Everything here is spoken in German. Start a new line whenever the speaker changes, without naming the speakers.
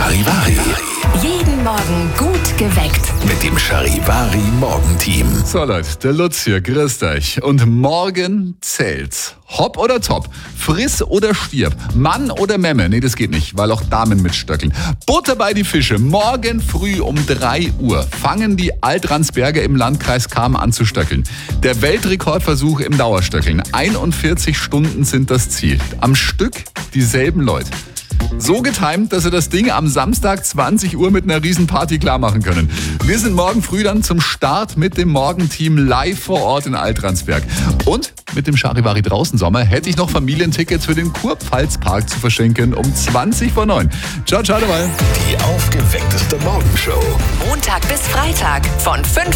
Charivari.
Jeden Morgen gut geweckt.
Mit dem Charivari Morgenteam.
So Leute, der Lutz hier, grüßt euch. Und morgen zählt's. Hopp oder top, friss oder stirb, Mann oder Memme. Nee, das geht nicht, weil auch Damen mitstöckeln. Butter bei die Fische. Morgen früh um 3 Uhr fangen die Altransberger im Landkreis Cham an zu stöckeln. Der Weltrekordversuch im Dauerstöckeln. 41 Stunden sind das Ziel. Am Stück dieselben Leute. So getimt, dass sie das Ding am Samstag 20 Uhr mit einer Riesenparty klar machen können. Wir sind morgen früh dann zum Start mit dem Morgenteam live vor Ort in Altransberg. Und mit dem Charivari draußen Sommer hätte ich noch Familientickets für den Kurpfalzpark zu verschenken um 20 vor 9. Ciao, ciao dabei.
Die aufgeweckteste Morgenshow.
Montag bis Freitag von 5